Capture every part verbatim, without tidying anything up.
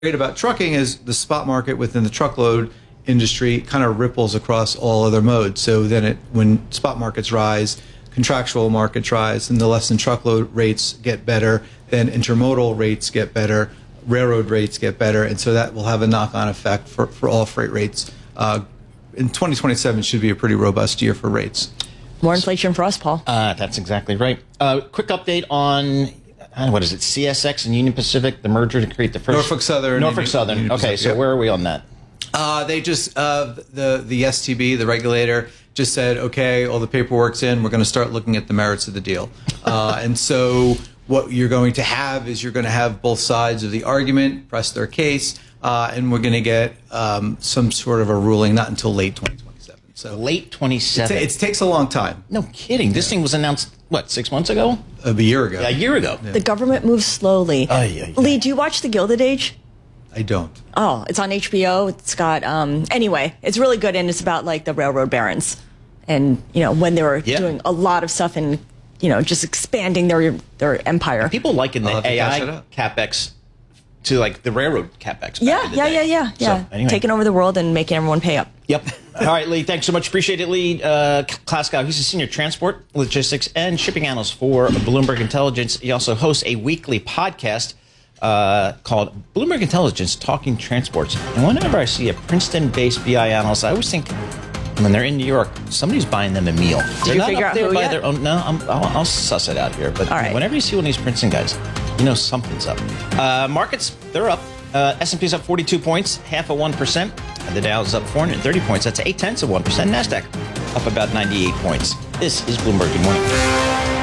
great about trucking is the spot market within the truckload industry kind of ripples across all other modes. So then it, when spot markets rise, contractual markets rise, and the less than truckload rates get better, then intermodal rates get better, railroad rates get better, and so that will have a knock-on effect for, for all freight rates. Uh, in twenty twenty-seven should be a pretty robust year for rates. More inflation for us, Paul. Uh, that's exactly right. Uh, quick update on... Uh, what is it, C S X and Union Pacific, the merger to create the first... Norfolk Southern. Norfolk Southern. Union okay, Pacific, so yep. where are we on that? Uh, they just, uh, the, the S T B, the regulator, just said, okay, all the paperwork's in, we're going to start looking at the merits of the deal. Uh, and so what you're going to have is you're going to have both sides of the argument press their case, uh, and we're going to get um, some sort of a ruling not until late twenty twenty-seven. So Late twenty-seven. It, it takes a long time. No kidding. This thing was announced, what, six months ago? A year ago. Yeah, a year ago. The government moves slowly. Oh, yeah, yeah. Lee, do you watch The Gilded Age? I don't. Oh, it's on H B O. It's got, um, anyway, it's really good, and it's about, like, the railroad barons. And, you know, when they were Yeah. doing a lot of stuff and, you know, just expanding their their empire. People liken I'll the have to A catch it I up. CapEx to, like, the railroad CapEx back Yeah, in the yeah, day. yeah, yeah, yeah. So, anyway. Taking over the world and making everyone pay up. Yep. All right, Lee, thanks so much. Appreciate it, Lee. Uh, Klaskow, he's a senior transport, logistics, and shipping analyst for Bloomberg Intelligence. He also hosts a weekly podcast uh, called Bloomberg Intelligence Talking Transports. And whenever I see a Princeton-based B I analyst, I always think when they're in New York, somebody's buying them a meal. Did they're you not figure up out there who by yet? their own. No, I'm, I'll, I'll suss it out here. But All right. whenever you see one of these Princeton guys, you know something's up. Uh, markets, they're up. Uh, S and P's up forty-two points, half of one percent. The Dow is up four hundred thirty points. That's eight tenths of one percent. NASDAQ up about ninety-eight points. This is Bloomberg. Good morning.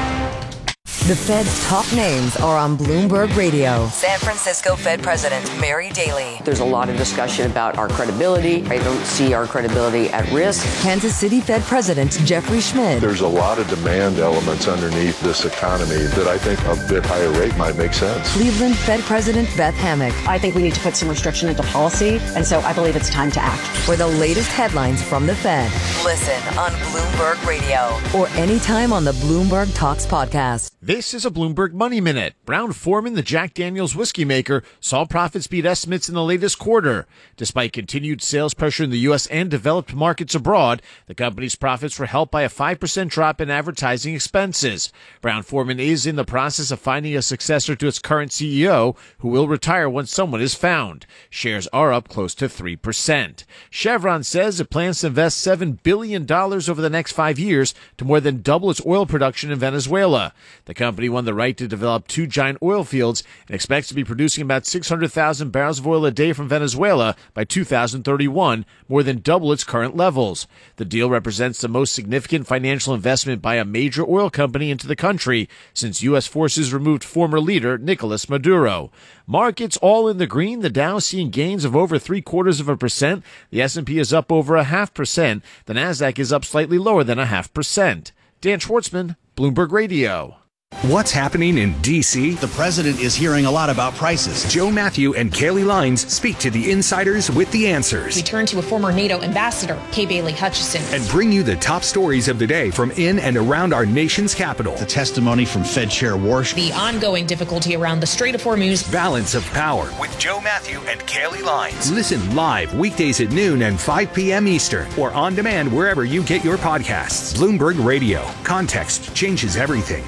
The Fed's top names are on Bloomberg Radio. San Francisco Fed President Mary Daly. There's a lot of discussion about our credibility. I don't see our credibility at risk. Kansas City Fed President Jeffrey Schmidt. There's a lot of demand elements underneath this economy that I think a bit higher rate might make sense. Cleveland Fed President Beth Hammack. I think we need to put some restriction into policy, and so I believe it's time to act. For the latest headlines from the Fed. Listen on Bloomberg Radio. Or anytime on the Bloomberg Talks podcast. This is a Bloomberg Money Minute. Brown-Forman, the Jack Daniel's whiskey maker, saw profits beat estimates in the latest quarter. Despite continued sales pressure in the U S and developed markets abroad, the company's profits were helped by a five percent drop in advertising expenses. Brown-Forman is in the process of finding a successor to its current C E O, who will retire once someone is found. Shares are up close to three percent. Chevron says it plans to invest seven billion dollars over the next five years to more than double its oil production in Venezuela. The company won the right to develop two giant oil fields and expects to be producing about six hundred thousand barrels of oil a day from Venezuela by two thousand thirty-one, more than double its current levels. The deal represents the most significant financial investment by a major oil company into the country since U S forces removed former leader Nicolas Maduro. Markets all in the green, the Dow seeing gains of over three quarters of a percent. The S and P is up over a half percent. The NASDAQ is up slightly lower than a half percent. Dan Schwartzman, Bloomberg Radio. What's happening in D C? The president is hearing a lot about prices. Joe Matthew and Kaylee Lines speak to the insiders with the answers. We turn to a former NATO ambassador, Kay Bailey Hutchison, and bring you the top stories of the day from in and around our nation's capital. The testimony from Fed Chair Warsh. The ongoing difficulty around the Strait of Hormuz. Balance of Power with Joe Matthew and Kaylee Lines. Listen live weekdays at noon and five p.m. Eastern or on demand wherever you get your podcasts. Bloomberg Radio. Context changes everything.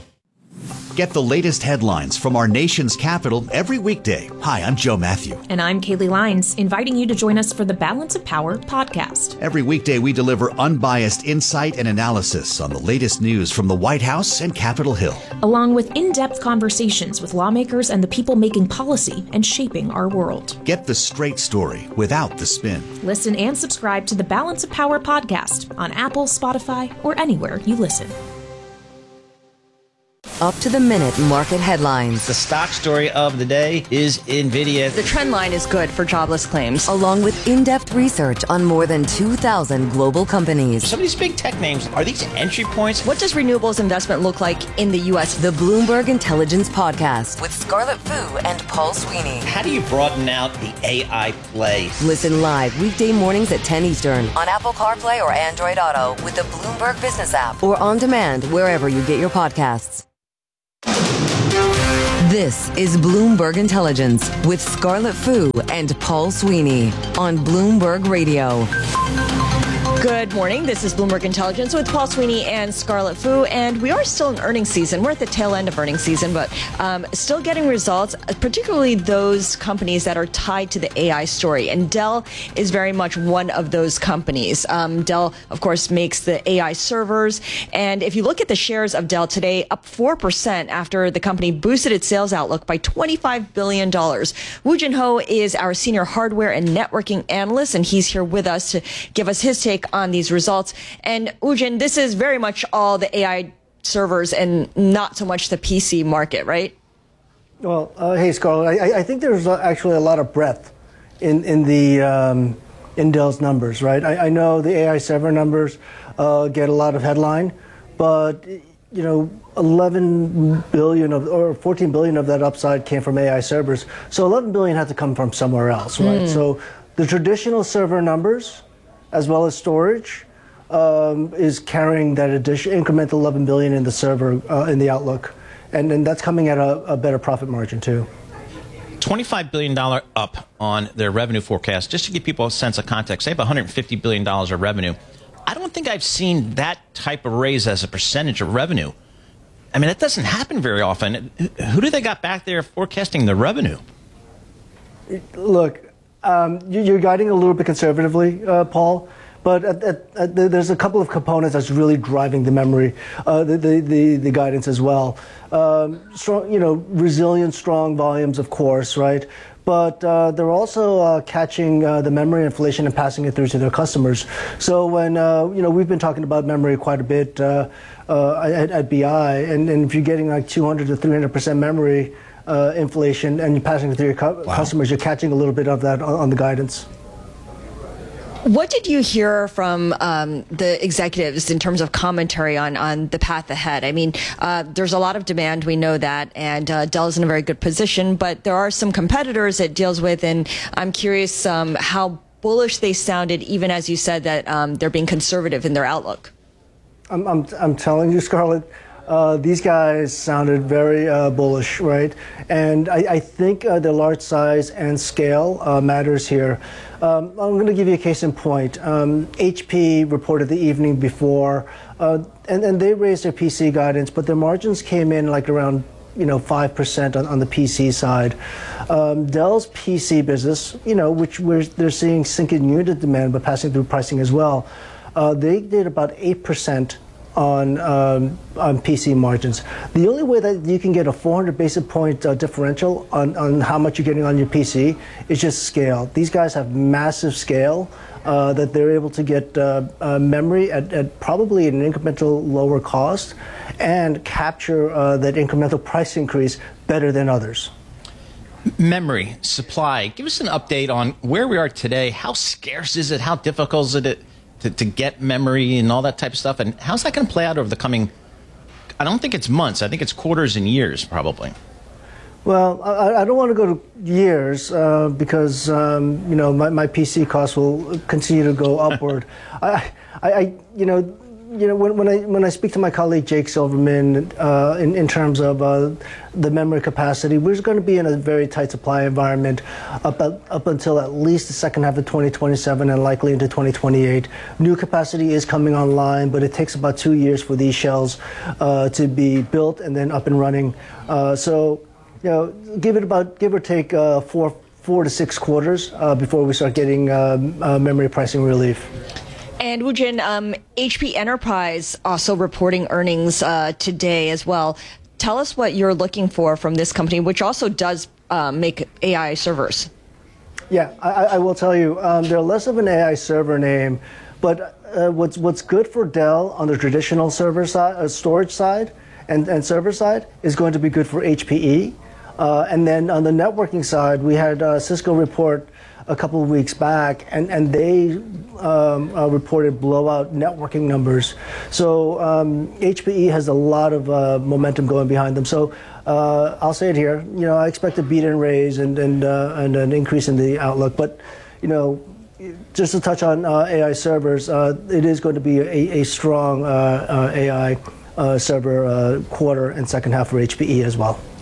Get the latest headlines from our nation's capital every weekday. Hi, I'm Joe Matthew. And I'm Kaylee Lines, inviting you to join us for the Balance of Power podcast. Every weekday, we deliver unbiased insight and analysis on the latest news from the White House and Capitol Hill, along with in-depth conversations with lawmakers and the people making policy and shaping our world. Get the straight story without the spin. Listen and subscribe to the Balance of Power podcast on Apple, Spotify, or anywhere you listen. Up to the minute market headlines. The stock story of the day is NVIDIA. The trend line is good for jobless claims. Along with in-depth research on more than two thousand global companies. Some of these big tech names, are these entry points? What does renewables investment look like in the U S? The Bloomberg Intelligence Podcast. With Scarlett Fu and Paul Sweeney. How do you broaden out the A I play? Listen live weekday mornings at ten Eastern. On Apple CarPlay or Android Auto with the Bloomberg Business app. Or on demand wherever you get your podcasts. This is Bloomberg Intelligence with Scarlett Fu and Paul Sweeney on Bloomberg Radio. Good morning. This is Bloomberg Intelligence with Paul Sweeney and Scarlett Fu, and we are still in earnings season. We're at the tail end of earnings season, but um, still getting results, particularly those companies that are tied to the A I story. And Dell is very much one of those companies. Um, Dell, of course, makes the A I servers. And if you look at the shares of Dell today, up four percent after the company boosted its sales outlook by twenty-five billion dollars. Woo Jin Ho is our senior hardware and networking analyst, and he's here with us to give us his take on these results. And Woo-Jin, this is very much all the A I servers and not so much the P C market, right? Well, uh, hey, Scarlett, I, I think there's actually a lot of breadth in, in the um, in Dell's numbers, right? I, I know the A I server numbers uh, get a lot of headline, but you know, eleven billion of or fourteen billion of that upside came from A I servers. So eleven billion had to come from somewhere else, right? Mm. So the traditional server numbers, as well as storage, um, is carrying that addition, incremental eleven billion in the server uh, in the outlook, and then that's coming at a, a better profit margin too. twenty-five billion dollars up on their revenue forecast. Just to give people a sense of context, they have one hundred fifty billion dollars of revenue. I don't think I've seen that type of raise as a percentage of revenue. I mean, that doesn't happen very often. Who do they got back there forecasting the revenue? Look. Um, you're guiding a little bit conservatively, uh, Paul, but at, at, at the, there's a couple of components that's really driving the memory, uh, the, the, the, the guidance as well. Um, strong, you know, resilient, strong volumes, of course, right? But uh, they're also uh, catching uh, the memory inflation and passing it through to their customers. So when, uh, you know, we've been talking about memory quite a bit uh, uh, at, at B I, and, and if you're getting like two hundred to three hundred percent memory Uh, inflation and you're passing it through your cu- wow. customers, you're catching a little bit of that on, on the guidance. What did you hear from um, the executives in terms of commentary on, on the path ahead? I mean, uh, there's a lot of demand, we know that, and uh, Dell is in a very good position, but there are some competitors it deals with, and I'm curious um, how bullish they sounded, even as you said that um, they're being conservative in their outlook. I'm, I'm, I'm telling you, Scarlett, Uh, these guys sounded very uh, bullish, right? And I, I think uh, the large size and scale uh, matters here. Um, I'm going to give you a case in point. Um, H P reported the evening before, uh, and, and they raised their P C guidance, but their margins came in like around, you know, five percent on, on the P C side. Um, Dell's P C business, you know, which we're, they're seeing sinking unit demand, but passing through pricing as well. Uh, they did about eight percent on um, on P C margins. The only way that you can get a four hundred basis point uh, differential on, on how much you're getting on your P C is just scale. These guys have massive scale uh, that they're able to get uh, uh, memory at, at probably an incremental lower cost and capture uh, that incremental price increase better than others. Memory, supply. Give us an update on where we are today. How scarce is it? How difficult is it To, to get memory and all that type of stuff, and how's that going to play out over the coming, I don't think it's months, I think it's quarters and years probably. Well, I, I don't want to go to years uh, because um, you know my, my P C costs will continue to go upward. I, I, I you know you know when, when I when I speak to my colleague Jake Silverman uh, in in terms of uh, the memory capacity, we're going to be in a very tight supply environment up up until at least the second half of twenty twenty-seven and likely into twenty twenty-eight. New capacity is coming online, but it takes about two years for these shells uh, to be built and then up and running. Uh, so you know, give it about give or take uh, four four to six quarters uh, before we start getting uh, uh, memory pricing relief. And Woo-Jin, um, H P Enterprise also reporting earnings uh, today as well. Tell us what you're looking for from this company, which also does uh, make A I servers. Yeah, I, I will tell you, um, they're less of an A I server name, but uh, what's what's good for Dell on the traditional server side, uh, storage side, and, and server side is going to be good for H P E. Uh, and then on the networking side, we had uh, Cisco report a couple of weeks back, and, and they um, uh, reported blowout networking numbers. So um, H P E has a lot of uh, momentum going behind them. So uh, I'll say it here, you know, I expect a beat and raise and and, uh, and an increase in the outlook. But, you know, just to touch on uh, A I servers, uh, it is going to be a, a strong uh, uh, A I uh, server uh, quarter and second half for H P E as well.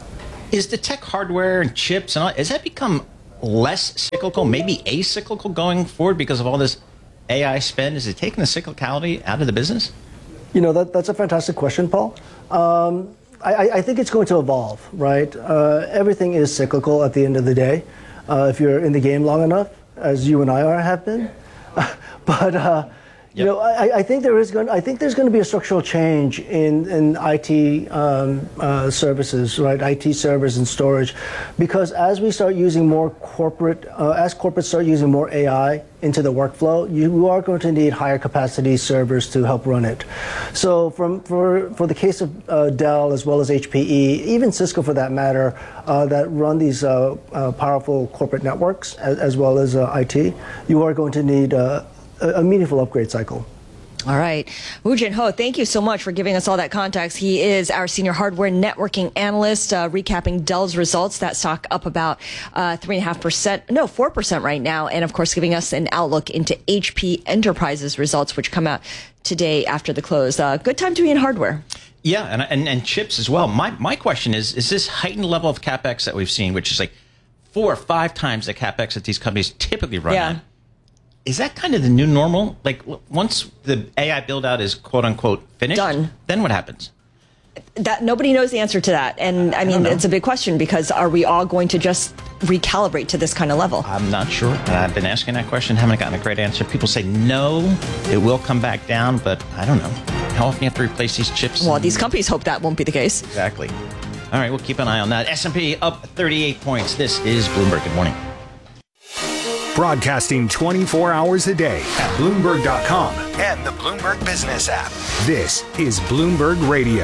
Is the tech hardware and chips and all, has that become less cyclical, maybe acyclical going forward because of all this A I spend? Is it taking the cyclicality out of the business? You know, that, that's a fantastic question, Paul. Um, I, I think it's going to evolve, right? Uh, everything is cyclical at the end of the day, uh, if you're in the game long enough, as you and I are have been. but uh, you yep. know, I, I think there is going. I think there's going to be a structural change in in I T um, uh, services, right? I T servers and storage, because as we start using more corporate, uh, as corporates start using more A I into the workflow, you are going to need higher capacity servers to help run it. So, from for for the case of uh, Dell as well as H P E, even Cisco for that matter, uh, that run these uh, uh, powerful corporate networks as, as well as uh, I T, you are going to need Uh, a meaningful upgrade cycle. All right. Woo Jin Ho, thank you so much for giving us all that context. He is our senior hardware networking analyst, uh, recapping Dell's results. That stock up about uh, three point five percent, no, four percent right now. And, of course, giving us an outlook into H P Enterprises results, which come out today after the close. Uh, good time to be in hardware. Yeah, and, and, and chips as well. My, my question is, is this heightened level of CapEx that we've seen, which is like four or five times the CapEx that these companies typically run yeah. at, is that kind of the new normal? Like, once the A I build-out is quote-unquote finished, done, then what happens? That nobody knows the answer to that. And, I mean, I it's a big question, because are we all going to just recalibrate to this kind of level? I'm not sure. And I've been asking that question, haven't gotten a great answer. People say, no, it will come back down, but I don't know. How often do you have to replace these chips? Well, these companies hope that won't be the case. Exactly. All right, we'll keep an eye on that. S and P up thirty-eight points. This is Bloomberg. Good morning. Broadcasting twenty-four hours a day at Bloomberg dot com and the Bloomberg Business app. This is Bloomberg Radio.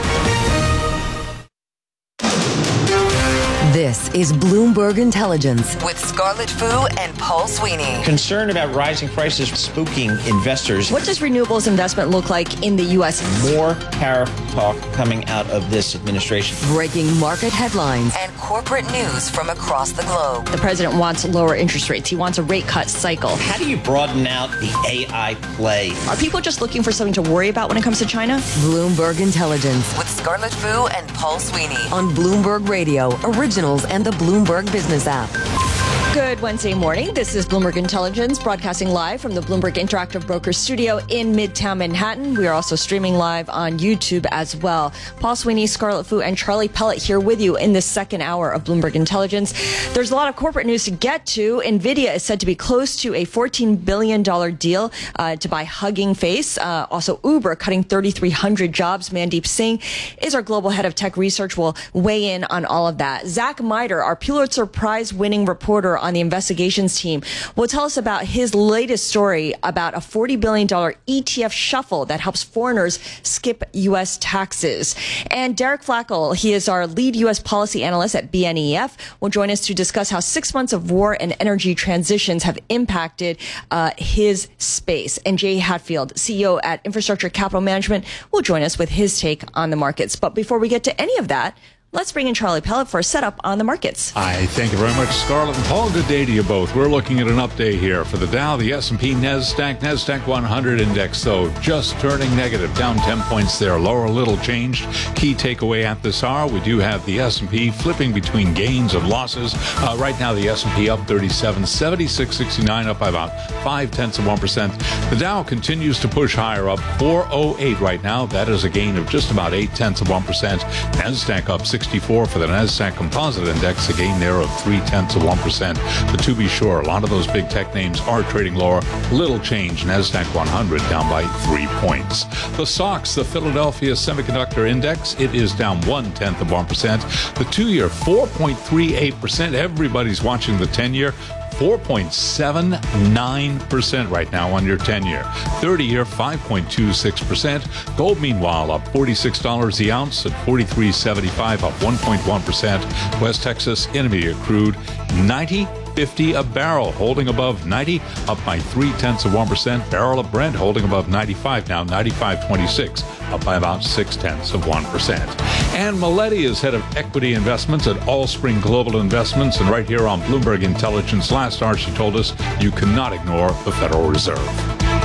This is Bloomberg Intelligence with Scarlett Fu and Paul Sweeney. Concern about rising prices spooking investors. What does renewables investment look like in the U S? More tariff talk coming out of this administration. Breaking market headlines. And corporate news from across the globe. The president wants lower interest rates. He wants a rate cut cycle. How do you broaden out the A I play? Are people just looking for something to worry about when it comes to China? Bloomberg Intelligence with Scarlett Fu and Paul Sweeney on Bloomberg Radio, originals and the Bloomberg Business app. Good Wednesday morning. This is Bloomberg Intelligence, broadcasting live from the Bloomberg Interactive Brokers studio in Midtown Manhattan. We are also streaming live on YouTube as well. Paul Sweeney, Scarlett Fu, and Charlie Pellet here with you in this second hour of Bloomberg Intelligence. There's a lot of corporate news to get to. NVIDIA is said to be close to a fourteen billion dollars deal uh, to buy Hugging Face. Uh, also, Uber cutting thirty-three hundred jobs. Mandeep Singh is our global head of tech research. Will weigh in on all of that. Zach Miter, our Pulitzer Prize-winning reporter on the investigations team, will tell us about his latest story about a forty billion dollars E T F shuffle that helps foreigners skip U S taxes. And Derek Flackel, he is our lead U S policy analyst at B N E F, will join us to discuss how six months of war and energy transitions have impacted uh, his space. And Jay Hatfield, C E O at Infrastructure Capital Management, will join us with his take on the markets. But before we get to any of that, let's bring in Charlie Pellet for a setup on the markets. I thank you very much, Scarlett and Paul. Good day to you both. We're looking at an update here for the Dow, the S and P, NASDAQ, NASDAQ one hundred index, though, just turning negative, down ten points there, lower a little changed. Key takeaway at this hour, we do have the S and P flipping between gains and losses. Uh, right now, the S and P up thirty-seven, seventy-six sixty-nine, up by about five tenths of one percent. The Dow continues to push higher, up four oh eight right now. That is a gain of just about eight tenths of one percent. NASDAQ up sixty-four for the NASDAQ Composite Index, a gain there of three tenths of one percent. But to be sure, a lot of those big tech names are trading lower. Little change. NASDAQ one hundred down by three points. The S O X, the Philadelphia Semiconductor Index, it is down one tenth of one percent. The two-year, four point three eight percent. Everybody's watching the ten-year. four point seven nine percent right now on your ten-year. thirty-year, five point two six percent. Gold, meanwhile, up forty-six dollars the ounce at forty-three seventy-five, up one point one percent. West Texas Intermediate crude, ninety fifty a barrel, holding above ninety, up by three tenths of one percent. Barrel of Brent holding above ninety-five now, ninety-five twenty-six, up by about six tenths of one percent. And Maletti is head of equity investments at Allspring Global Investments, and right here on Bloomberg Intelligence last hour, she told us you cannot ignore the Federal Reserve.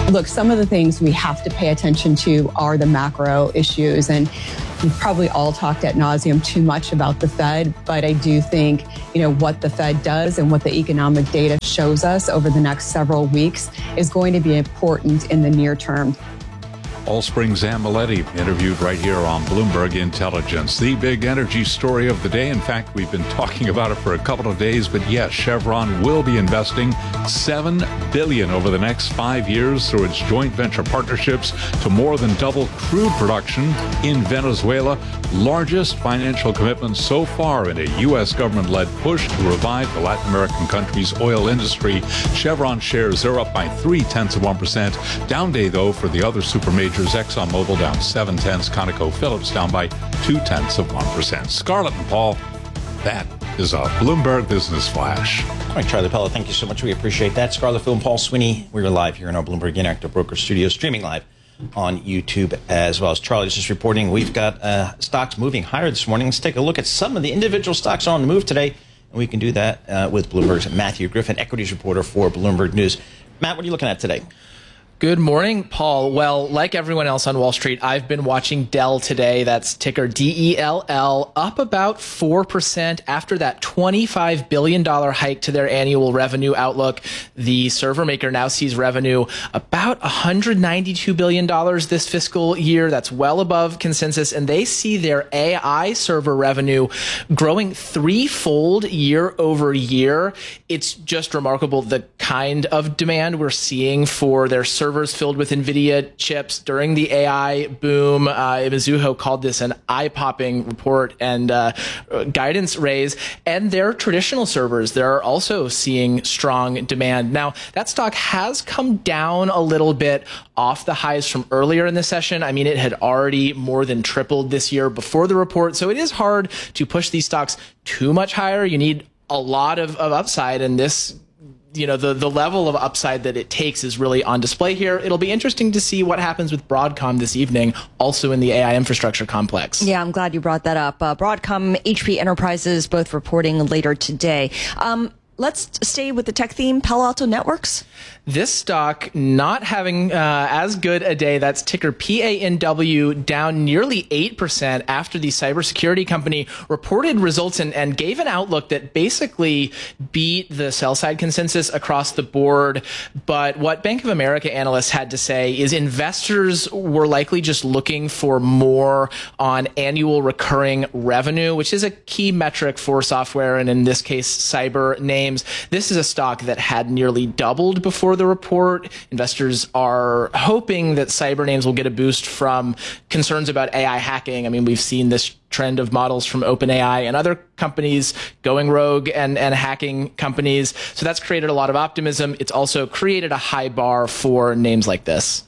Look, some of the things we have to pay attention to are the macro issues. And we've probably all talked ad nauseum too much about the Fed, but I do think, you know, what the Fed does and what the economic data shows us over the next several weeks is going to be important in the near term. Allspring Zambaletti interviewed right here on Bloomberg Intelligence. The big energy story of the day. In fact, we've been talking about it for a couple of days, but yes, Chevron will be investing seven billion dollars over the next five years through its joint venture partnerships to more than double crude production in Venezuela. Largest financial commitment so far in a U S government-led push to revive the Latin American country's oil industry. Chevron shares, they're up by three-tenths of one percent. Down day, though, for the other super majors. ExxonMobil down seven-tenths. ConocoPhillips down by two-tenths of one percent. Scarlett and Paul, that is a Bloomberg Business Flash. All right, Charlie Pella, thank you so much. We appreciate that. Scarlett Fu and Paul Sweeney, we are live here in our Bloomberg Interactive Broker studio, streaming live on YouTube as well. As Charlie's just reporting, we've got uh, stocks moving higher this morning. Let's take a look at some of the individual stocks on the move today, and we can do that uh, with Bloomberg's Matthew Griffin, equities reporter for Bloomberg News. Matt, what are you looking at today? Good morning, Paul. Well, like everyone else on Wall Street, I've been watching Dell today. That's ticker D E L L, up about four percent after that twenty-five billion dollars hike to their annual revenue outlook. The server maker now sees revenue about one hundred ninety-two billion dollars this fiscal year. That's well above consensus. And they see their A I server revenue growing threefold year over year. It's just remarkable the kind of demand we're seeing for their server servers filled with NVIDIA chips during the A I boom. Uh, Mizuho called this an eye-popping report and uh, guidance raise. And their traditional servers, they're also seeing strong demand. Now, that stock has come down a little bit off the highs from earlier in the session. I mean, it had already more than tripled this year before the report. So it is hard to push these stocks too much higher. You need a lot of, of upside, and this you know, the, the level of upside that it takes is really on display here. It'll be interesting to see what happens with Broadcom this evening, also in the A I infrastructure complex. Yeah, I'm glad you brought that up. Uh, Broadcom, H P Enterprises, both reporting later today. Um, let's stay with the tech theme, Palo Alto Networks. This stock not having uh, as good a day. That's ticker P A N W, down nearly eight percent after the cybersecurity company reported results and, and gave an outlook that basically beat the sell-side consensus across the board. But what Bank of America analysts had to say is investors were likely just looking for more on annual recurring revenue, which is a key metric for software, and in this case, cyber names. This is a stock that had nearly doubled before the report. Investors are hoping that cyber names will get a boost from concerns about A I hacking. I mean, we've seen this trend of models from OpenAI and other companies going rogue and, and hacking companies. So that's created a lot of optimism. It's also created a high bar for names like this.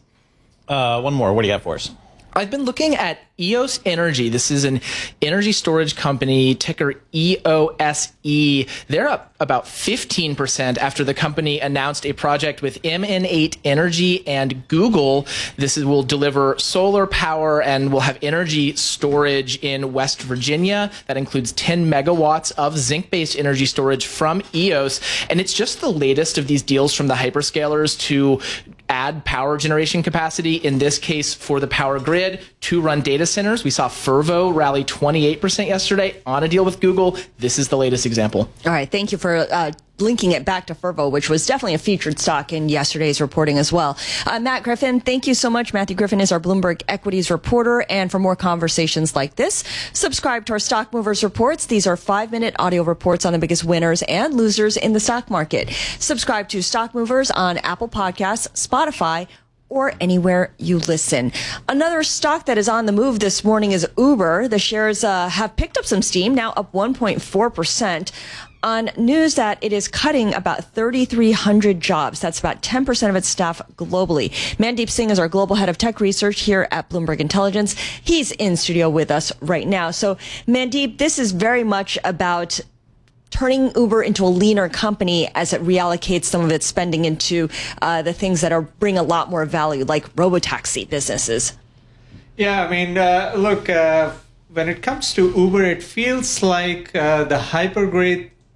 Uh, one more. What do you got for us? I've been looking at Eos Energy. This is an energy storage company, ticker E O S E. They're up about fifteen percent after the company announced a project with M N eight Energy and Google. This is, will deliver solar power and will have energy storage in West Virginia. That includes ten megawatts of zinc-based energy storage from Eos. And it's just the latest of these deals from the hyperscalers to add power generation capacity, in this case for the power grid, to run data centers. We saw Fervo rally twenty-eight percent yesterday on a deal with Google. This is the latest example. All right. Thank you for uh, linking it back to Fervo, which was definitely a featured stock in yesterday's reporting as well. Uh, Matt Griffin, thank you so much. Matthew Griffin is our Bloomberg Equities reporter. And for more conversations like this, subscribe to our Stock Movers reports. These are five-minute audio reports on the biggest winners and losers in the stock market. Subscribe to Stock Movers on Apple Podcasts, Spotify, or anywhere you listen. Another stock that is on the move this morning is Uber. The shares uh, have picked up some steam, now up one point four percent. On news that it is cutting about three thousand three hundred jobs. That's about ten percent of its staff globally. Mandeep Singh is our global head of tech research here at Bloomberg Intelligence. He's in studio with us right now. So, Mandeep, this is very much about turning Uber into a leaner company as it reallocates some of its spending into uh, the things that are bring a lot more value, like robotaxi businesses. Yeah, I mean, uh, look, uh, when it comes to Uber, it feels like uh, the hypergrowth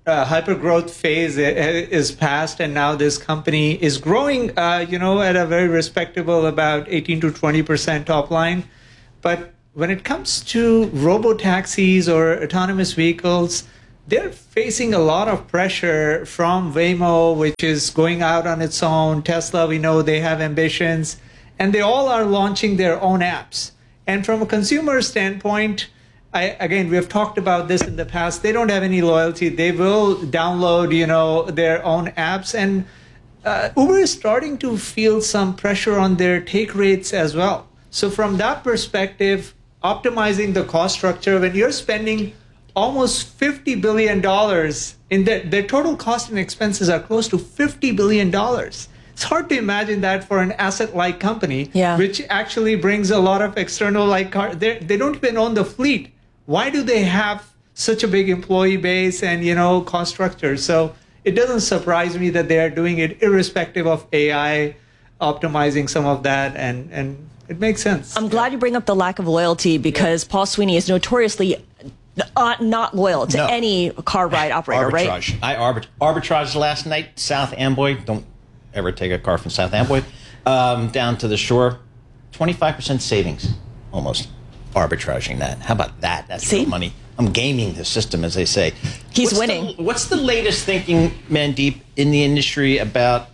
uh, hyper growth phase is past, and now this company is growing, uh, you know, at a very respectable about eighteen to twenty percent top line. But when it comes to robo-taxis or autonomous vehicles, they're facing a lot of pressure from Waymo, which is going out on its own. Tesla, we know they have ambitions, and they all are launching their own apps. And from a consumer standpoint, I, again, we have talked about this in the past. They don't have any loyalty. They will download, you know, their own apps. And uh, Uber is starting to feel some pressure on their take rates as well. So from that perspective, optimizing the cost structure, when you're spending almost fifty billion dollars in their, their total cost and expenses are close to fifty billion dollars. It's hard to imagine that for an asset-light company, yeah. which actually brings a lot of external, like, car. They don't even own the fleet. Why do they have such a big employee base and, you know, cost structure? So it doesn't surprise me that they are doing it irrespective of A I optimizing some of that, and, and it makes sense. I'm glad you bring up the lack of loyalty, because yeah. Paul Sweeney is notoriously Uh, not loyal to no. any car ride operator, arbitrage. right? I arbit- arbitraged last night, South Amboy. Don't ever take a car from South Amboy um, down to the shore. twenty-five percent savings, almost. Arbitraging that. How about that? That's See? real money. I'm gaming the system, as they say. He's what's winning. The, what's the latest thinking, Mandeep, in the industry about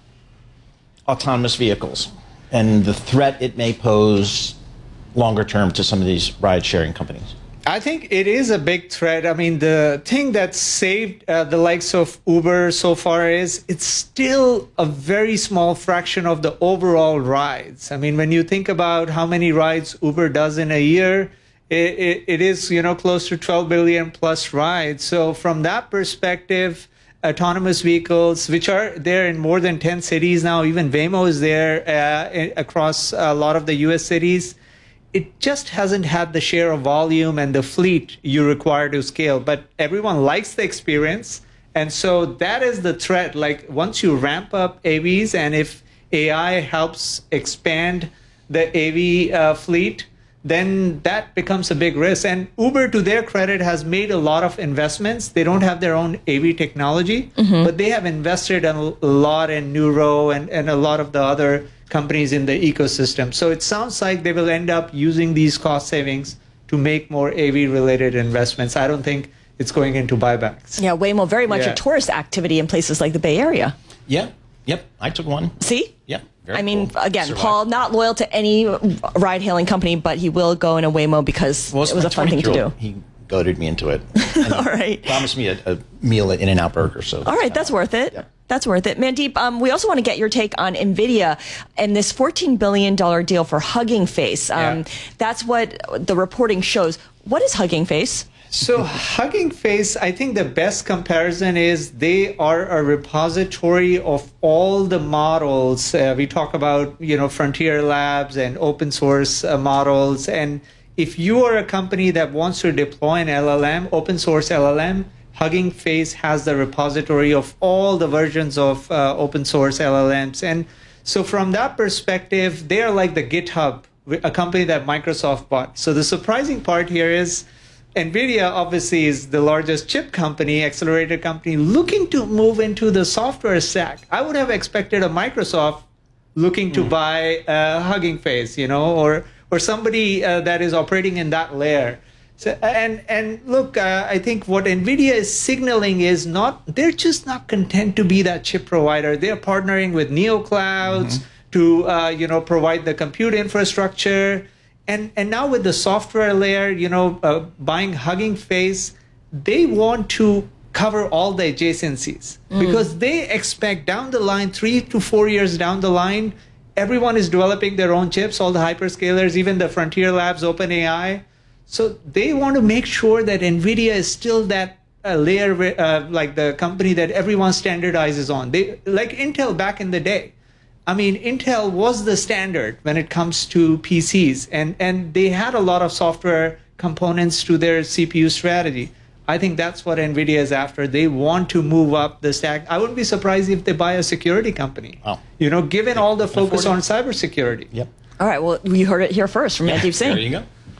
autonomous vehicles and the threat it may pose longer term to some of these ride-sharing companies? I think it is a big threat. I mean, the thing that saved uh, the likes of Uber so far is it's still a very small fraction of the overall rides. I mean, when you think about how many rides Uber does in a year, it, it, it is, you know, close to twelve billion plus rides. So from that perspective, autonomous vehicles, which are there in more than ten cities now, even Waymo is there uh, across a lot of the U S cities. It just hasn't had the share of volume and the fleet you require to scale. But everyone likes the experience. And so that is the threat. Like, once you ramp up A Vs, and if A I helps expand the A V uh, fleet, then that becomes a big risk. And Uber, to their credit, has made a lot of investments. They don't have their own A V technology, mm-hmm. but they have invested a lot in Neuro and, and a lot of the other companies in the ecosystem. So it sounds like they will end up using these cost savings to make more A V-related investments. I don't think it's going into buybacks. Yeah, Waymo, very much yeah. a tourist activity in places like the Bay Area. Yeah, yep, I took one. See? Yeah. Very I mean, cool. again, Survive. Paul, not loyal to any ride-hailing company, but he will go in a Waymo because well, it was a fun thing to do. He goaded me into it. All right. Promised me a, a meal at In-N-Out Burger. So all right, that's uh, worth it. Yeah. That's worth it. Mandeep, um, we also want to get your take on NVIDIA and this fourteen billion dollars deal for Hugging Face. Um, yeah. That's what the reporting shows. What is Hugging Face? So Hugging Face, I think the best comparison is they are a repository of all the models. Uh, we talk about, you know, Frontier Labs and open source uh, models. And if you are a company that wants to deploy an L L M, open source L L M, Hugging Face has the repository of all the versions of uh, open source L L Ms. And so from that perspective, they are like the GitHub, a company that Microsoft bought. So the surprising part here is NVIDIA obviously is the largest chip company, accelerator company, looking to move into the software stack. I would have expected a Microsoft looking to mm. buy uh, Hugging Face, you know, or or somebody uh, that is operating in that layer. So, and and look, uh, I think what NVIDIA is signaling is not, they're just not content to be that chip provider. They're partnering with NeoClouds mm-hmm. to, uh, you know, provide the compute infrastructure. And and now with the software layer, you know, uh, buying Hugging Face, they want to cover all the adjacencies mm. because they expect down the line, three to four years down the line, everyone is developing their own chips, all the hyperscalers, even the Frontier Labs, OpenAI. So they want to make sure that NVIDIA is still that uh, layer, uh, like the company that everyone standardizes on. They like Intel back in the day. I mean, Intel was the standard when it comes to P Cs, and, and they had a lot of software components to their C P U strategy. I think that's what NVIDIA is after. They want to move up the stack. I wouldn't be surprised if they buy a security company. Oh. You know, given all the focus on cybersecurity. Yep. All right, well, you heard it here first from Mandeep Singh. There you go.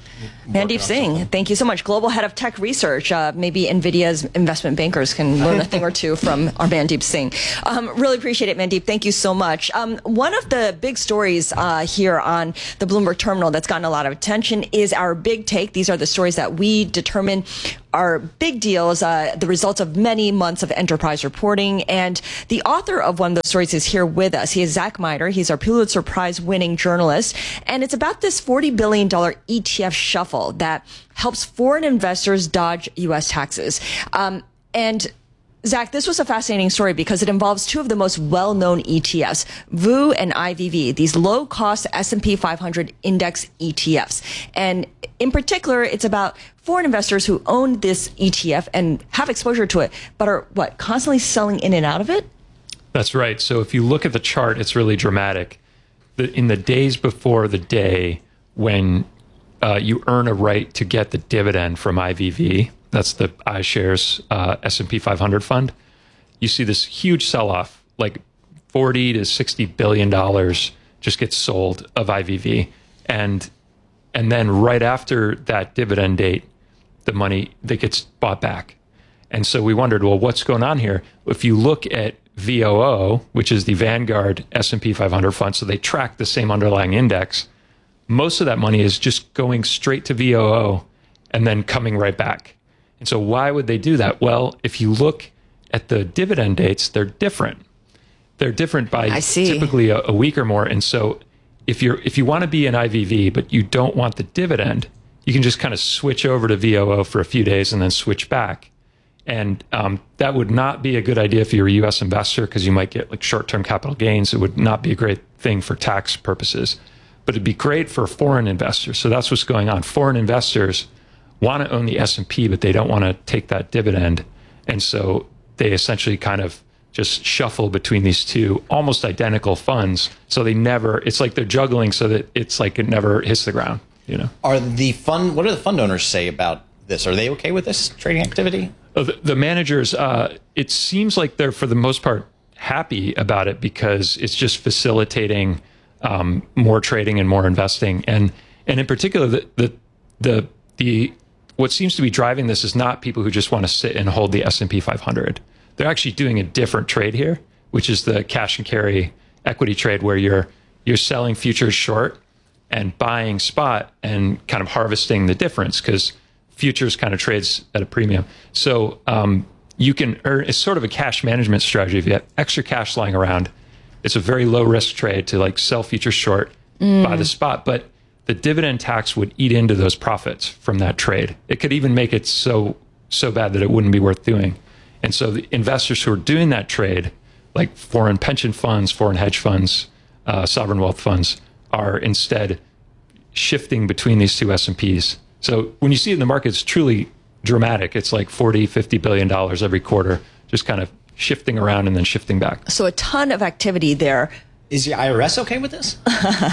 Mandeep Singh, thank you so much. Global head of tech research. Uh, maybe NVIDIA's investment bankers can learn a thing or two from our Mandeep Singh. Um, really appreciate it, Mandeep. Thank you so much. Um, one of the big stories uh, here on the Bloomberg Terminal that's gotten a lot of attention is our big take. These are the stories that we determine are big deals, uh, the results of many months of enterprise reporting. And the author of one of those stories is here with us. He is Zach Miter. He's our Pulitzer Prize winning journalist. And it's about this forty billion dollars E T F shuffle that helps foreign investors dodge U S taxes. Um, and Zach, this was a fascinating story because it involves two of the most well-known E T Fs, V U and I V V, these low-cost S and P five hundred index E T Fs. And in particular, it's about foreign investors who own this E T F and have exposure to it, but are, what, constantly selling in and out of it? That's right. So if you look at the chart, it's really dramatic. The, in the days before the day when uh, you earn a right to get the dividend from I V V, that's the iShares uh, S and P five hundred fund, you see this huge sell-off, like forty to sixty billion dollars just gets sold of I V V. And and then right after that dividend date, the money that gets bought back. And so we wondered, well, what's going on here? If you look at V O O, which is the Vanguard S and P five hundred fund, so they track the same underlying index, most of that money is just going straight to V O O and then coming right back. And so why would they do that? Well, if you look at the dividend dates, they're different. They're different by typically a, a week or more. And so if you're if you want to be an I V V, but you don't want the dividend, you can just kind of switch over to V O O for a few days and then switch back. And um, that would not be a good idea if you're a U S investor because you might get like short-term capital gains. It would not be a great thing for tax purposes, but it'd be great for foreign investors. So that's what's going on. Foreign investors want to own the S and P, but they don't want to take that dividend. And so they essentially kind of just shuffle between these two almost identical funds. So they never, it's like they're juggling so that it's like it never hits the ground, you know? Are the fund, what do the fund owners say about this? Are they okay with this trading activity? Oh, the, the managers, uh, it seems like they're for the most part happy about it because it's just facilitating um, more trading and more investing. And, and in particular, the, the, the, the, what seems to be driving this is not people who just want to sit and hold the S and P five hundred. They're actually doing a different trade here, which is the cash and carry equity trade where you're you're selling futures short and buying spot and kind of harvesting the difference because futures kind of trades at a premium. So um, you can earn, it's sort of a cash management strategy. If you have extra cash lying around, it's a very low risk trade to like sell futures short, mm. buy the spot. But the dividend tax would eat into those profits from that trade. It could even make it so so bad that it wouldn't be worth doing. And so the investors who are doing that trade, like foreign pension funds, foreign hedge funds, uh, sovereign wealth funds, are instead shifting between these two S and Ps. So when you see it in the market, it's truly dramatic. It's like forty, fifty billion dollars every quarter, just kind of shifting around and then shifting back. So a ton of activity there. Is the I R S okay with this?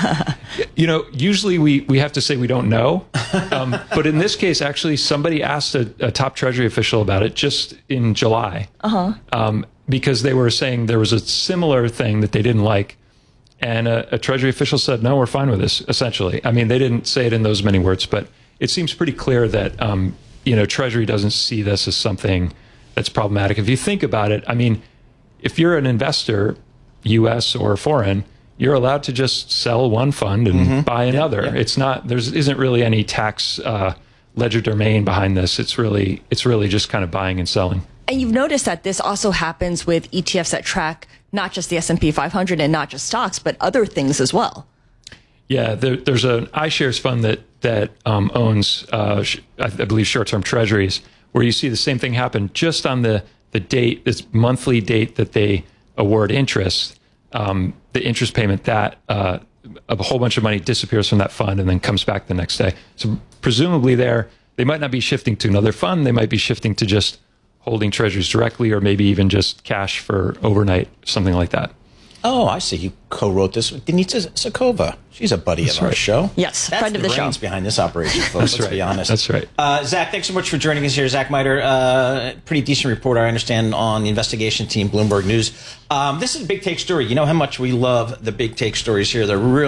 You know, usually we, we have to say we don't know. Um, but in this case, actually, somebody asked a, a top Treasury official about it just in July. Uh-huh. Um, because they were saying there was a similar thing that they didn't like. And a, a Treasury official said, no, we're fine with this, essentially. I mean, they didn't say it in those many words, but it seems pretty clear that, um, you know, Treasury doesn't see this as something that's problematic. If you think about it, I mean, if you're an investor, U S or foreign, you're allowed to just sell one fund and mm-hmm. buy another. Yeah, yeah. It's not, there isn't really any tax uh, legerdemain behind this. It's really, it's really just kind of buying and selling. And you've noticed that this also happens with E T Fs that track not just the S and P five hundred and not just stocks, but other things as well. Yeah, there, there's an iShares fund that that um, owns, uh, I believe, short-term treasuries, where you see the same thing happen just on the the date, this monthly date that they award interest. Um, the interest payment, that uh, a whole bunch of money disappears from that fund and then comes back the next day. So presumably, there they might not be shifting to another fund; they might be shifting to just holding treasuries directly, or maybe even just cash for overnight, something like that. Oh, I see. You co-wrote this with Denitsa Sokova. She's a buddy That's of our right. show. Yes, That's friend of the, the show. brains behind this operation, folks. That's Let's right. be honest. That's right. Uh, Zach, thanks so much for joining us here. Zach Miter, uh, pretty decent reporter, I understand, on the investigation team, Bloomberg News. Um, this is a big take story. You know how much we love the big take stories here. They're really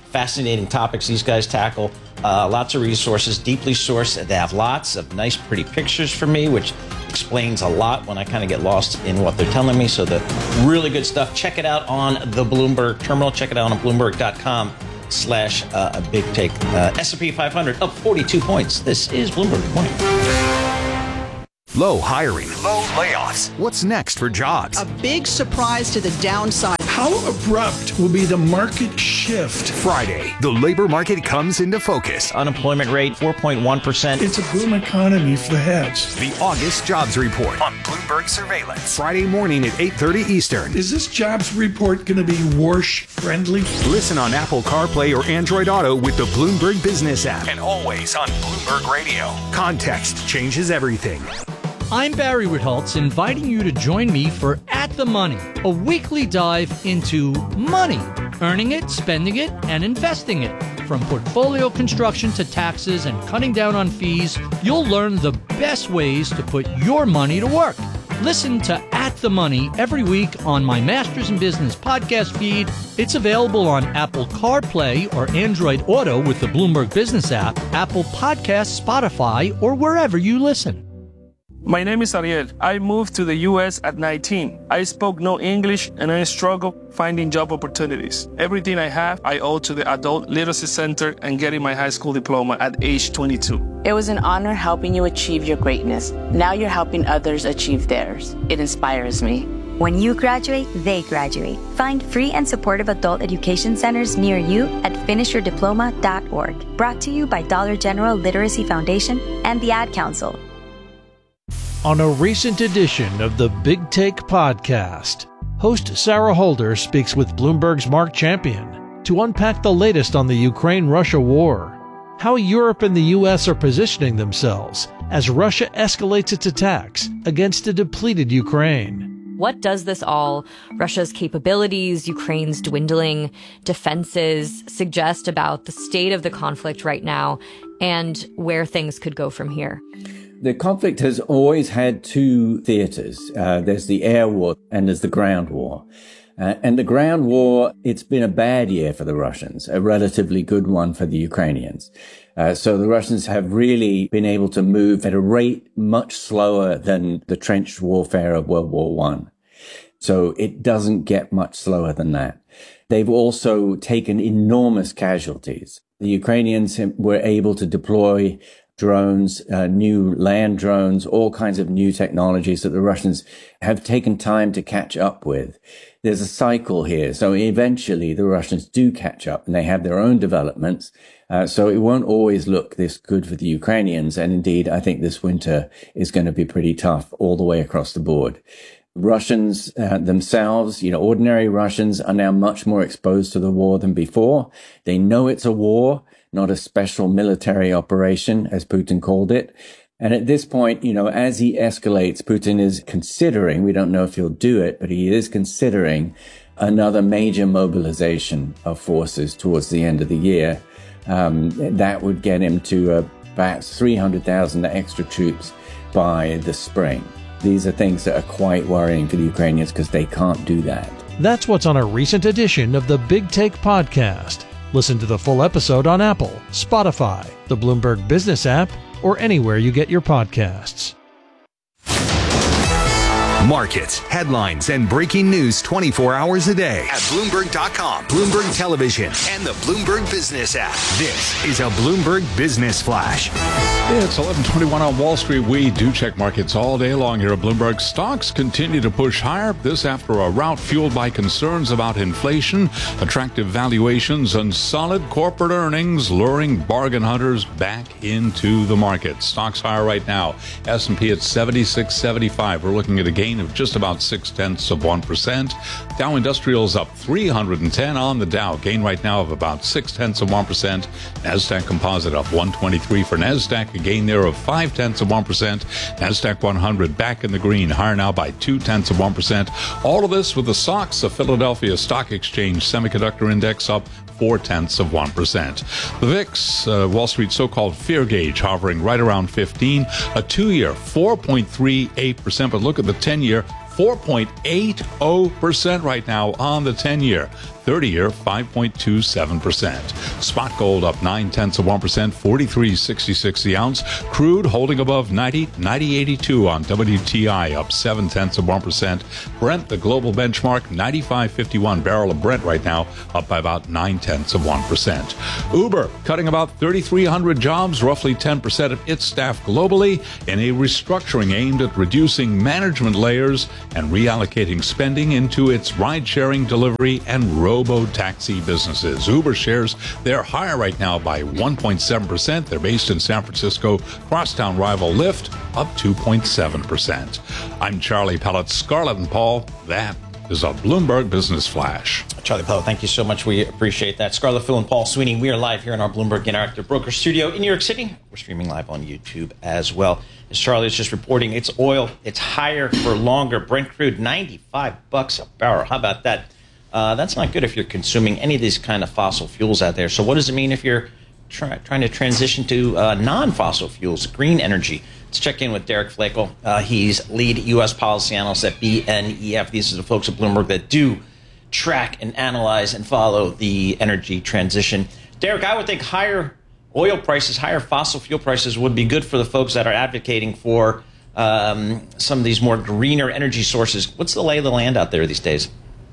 Fascinating topics these guys tackle. Uh, lots of resources, deeply sourced. They have lots of nice, pretty pictures for me, which explains a lot when I kind of get lost in what they're telling me. So the really good stuff. Check it out on the Bloomberg terminal. Check it out on Bloomberg.com slash uh, Big Take. Uh, S and P five hundred up forty-two points. This is Bloomberg Good Morning. Low hiring. Low layoffs. What's next for jobs? A big surprise to the downside. How abrupt will be the market shift? Friday, the labor market comes into focus. Unemployment rate, four point one percent. It's a boom economy for the heads. The August jobs report on Bloomberg Surveillance. Friday morning at eight thirty Eastern. Is this jobs report going to be Warsh friendly? Listen on Apple CarPlay or Android Auto with the Bloomberg Business app. And always on Bloomberg Radio. Context changes everything. I'm Barry Ritholtz, inviting you to join me for At the Money, a weekly dive into money, earning it, spending it, and investing it. From portfolio construction to taxes and cutting down on fees, you'll learn the best ways to put your money to work. Listen to At the Money every week on my Masters in Business podcast feed. It's available on Apple CarPlay or Android Auto with the Bloomberg Business app, Apple Podcasts, Spotify, or wherever you listen. My name is Ariel. I moved to the U S at nineteen. I spoke no English and I struggled finding job opportunities. Everything I have, I owe to the Adult Literacy Center and getting my high school diploma at age twenty-two. It was an honor helping you achieve your greatness. Now you're helping others achieve theirs. It inspires me. When you graduate, they graduate. Find free and supportive adult education centers near you at finish your diploma dot org. Brought to you by Dollar General Literacy Foundation and the Ad Council. On a recent edition of the Big Take podcast, host Sarah Holder speaks with Bloomberg's Mark Champion to unpack the latest on the Ukraine-Russia war, how Europe and the U S are positioning themselves as Russia escalates its attacks against a depleted Ukraine. What does this all, Russia's capabilities, Ukraine's dwindling defenses, suggest about the state of the conflict right now and where things could go from here? The conflict has always had two theaters. Uh, there's the air war and there's the ground war. Uh, and the ground war, it's been a bad year for the Russians, a relatively good one for the Ukrainians. Uh, so the Russians have really been able to move at a rate much slower than the trench warfare of World War One. So it doesn't get much slower than that. They've also taken enormous casualties. The Ukrainians were able to deploy drones, uh, new land drones, all kinds of new technologies that the Russians have taken time to catch up with. There's a cycle here. So eventually the Russians do catch up and they have their own developments. Uh, so it won't always look this good for the Ukrainians. And indeed, I think this winter is going to be pretty tough all the way across the board. Russians uh, themselves, you know, ordinary Russians are now much more exposed to the war than before. They know it's a war, not a special military operation, as Putin called it. And at this point, you know, as he escalates, Putin is considering, we don't know if he'll do it, but he is considering another major mobilization of forces towards the end of the year. Um, that would get him to uh, perhaps three hundred thousand extra troops by the spring. These are things that are quite worrying for the Ukrainians because they can't do that. That's what's on a recent edition of the Big Take podcast. Listen to the full episode on Apple, Spotify, the Bloomberg Business app, or anywhere you get your podcasts. Markets, headlines, and breaking news twenty-four hours a day at Bloomberg dot com, Bloomberg Television, and the Bloomberg Business app. This is a Bloomberg Business Flash. It's eleven twenty-one on Wall Street. We do check markets all day long here at Bloomberg. Stocks continue to push higher. This after a rout fueled by concerns about inflation, attractive valuations, and solid corporate earnings, luring bargain hunters back into the market. Stocks higher right now. S and P at seventy-six seventy-five. We're looking at a gain of just about six tenths of one percent. Dow Industrials up three hundred ten on the Dow. Gain right now of about six tenths of one percent. Nasdaq Composite up one twenty-three for Nasdaq. A gain there of five tenths of one percent. Nasdaq one hundred back in the green, higher now by two tenths of one percent. All of this with the S O X, the Philadelphia Stock Exchange Semiconductor Index, up four tenths of one percent. The V I X, uh, Wall Street so-called fear gauge, hovering right around fifteen. A two-year, four point three eight percent. But look at the ten-year, four point eight zero percent right now on the ten-year. thirty-year five point two seven percent. Spot gold up nine tenths of one percent, forty-three sixty-six the ounce. Crude holding above ninety, ninety eighty-two on W T I, up seven tenths of one percent. Brent, the global benchmark, ninety-five fifty-one. Barrel of Brent right now up by about nine tenths of one percent. Uber cutting about thirty-three hundred jobs, roughly ten percent of its staff globally, in a restructuring aimed at reducing management layers and reallocating spending into its ride-sharing, delivery, and robo-taxi businesses. Uber shares, they're higher right now by one point seven percent. They're based in San Francisco. Crosstown rival Lyft up two point seven percent. I'm Charlie Pellet. Scarlett and Paul, that is a Bloomberg Business Flash. Charlie Pellet, thank you so much. We appreciate that. Scarlett Fu and Paul Sweeney, we are live here in our Bloomberg Interactive Broker Studio in New York City. We're streaming live on YouTube as well. As Charlie is just reporting, it's oil. It's higher for longer. Brent crude, ninety-five bucks a barrel. How about that? Uh, that's not good if you're consuming any of these kind of fossil fuels out there. So what does it mean if you're try, trying to transition to uh, non-fossil fuels, green energy? Let's check in with Derek Flakel. Uh, he's lead U S policy analyst at B N E F. These are the folks at Bloomberg that do track and analyze and follow the energy transition. Derek, I would think higher oil prices, higher fossil fuel prices would be good for the folks that are advocating for um, some of these more greener energy sources. What's the lay of the land out there these days?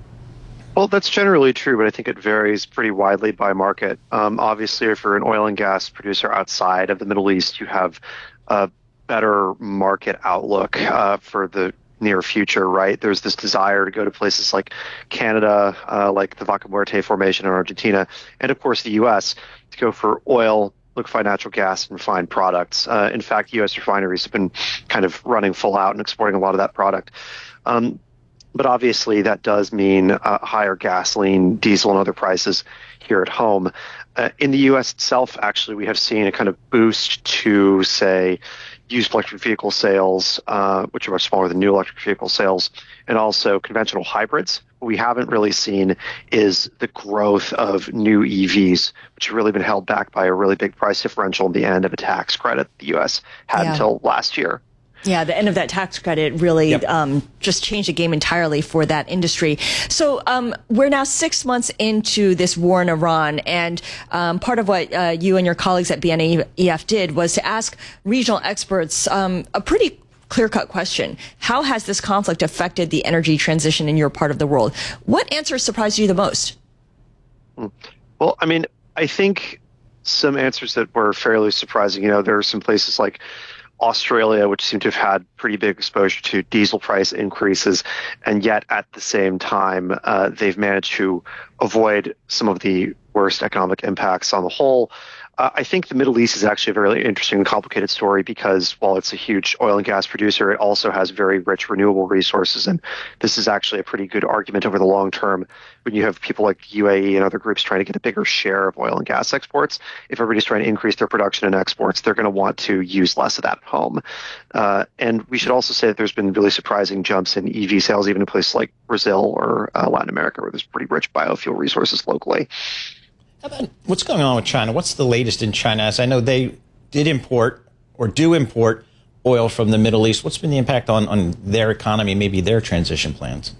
Well, that's generally true, but I think it varies pretty widely by market. Um, obviously, if you're an oil and gas producer outside of the Middle East, you have a better market outlook uh, for the near future, right? There's this desire to go to places like Canada, uh, like the Vaca Muerta Formation in Argentina, and of course the U S to go for oil, liquefied natural gas, and refined products. Uh, in fact, U S refineries have been kind of running full out and exporting a lot of that product. Um, but obviously that does mean uh, higher gasoline, diesel, and other prices here at home. Uh, in the U S itself, actually, we have seen a kind of boost to, say, used electric vehicle sales, uh, which are much smaller than new electric vehicle sales, and also conventional hybrids. What we haven't really seen is the growth of new E Vs, which have really been held back by a really big price differential in the end of a tax credit the U S had Yeah. until last year. Yeah, the end of that tax credit really Yep. um, just changed the game entirely for that industry. So um, we're now six months into this war in Iran, and um, part of what uh, you and your colleagues at B N E F did was to ask regional experts um, a pretty clear-cut question. How has this conflict affected the energy transition in your part of the world? What answers surprised you the most? Well, I mean, I think some answers that were fairly surprising. You know, there are some places like Australia, which seem to have had pretty big exposure to diesel price increases, and yet at the same time, uh, they've managed to avoid some of the worst economic impacts on the whole. Uh, I think the Middle East is actually a very interesting and complicated story because while it's a huge oil and gas producer, it also has very rich renewable resources. And this is actually a pretty good argument over the long term when you have people like U A E and other groups trying to get a bigger share of oil and gas exports. If everybody's trying to increase their production and exports, they're going to want to use less of that at home. Uh, and we should also say that there's been really surprising jumps in E V sales, even in places like Brazil or uh, Latin America, where there's pretty rich biofuel resources locally. How about what's going on with China? What's the latest in China? As I know, they did import or do import oil from the Middle East. What's been the impact on, on their economy, maybe their transition plans?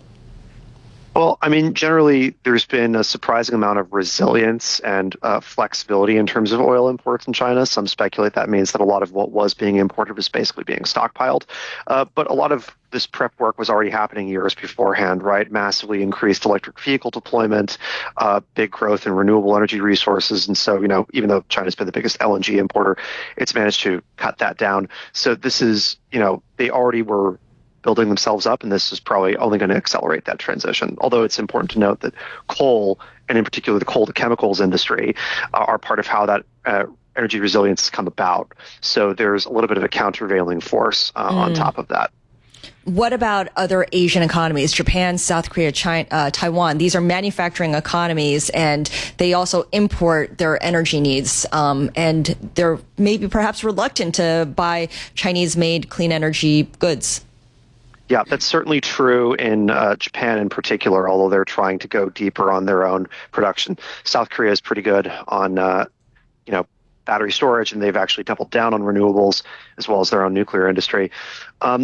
Well, I mean, generally, there's been a surprising amount of resilience and uh, flexibility in terms of oil imports in China. Some speculate that means that a lot of what was being imported was basically being stockpiled. Uh, but a lot of this prep work was already happening years beforehand, right? Massively increased electric vehicle deployment, uh, big growth in renewable energy resources. And so, you know, even though China's been the biggest L N G importer, it's managed to cut that down. So this is, you know, they already were building themselves up, and this is probably only going to accelerate that transition. Although it's important to note that coal, and in particular the coal to chemicals industry, uh, are part of how that uh, energy resilience has come about. So there's a little bit of a countervailing force uh, mm. on top of that. What about other Asian economies? Japan, South Korea, China, uh, Taiwan. These are manufacturing economies, and they also import their energy needs. Um, and they're maybe perhaps reluctant to buy Chinese-made clean energy goods. Yeah, that's certainly true in uh, Japan in particular, although they're trying to go deeper on their own production. South Korea is pretty good on, uh, you know, battery storage, and they've actually doubled down on renewables as well as their own nuclear industry. Um,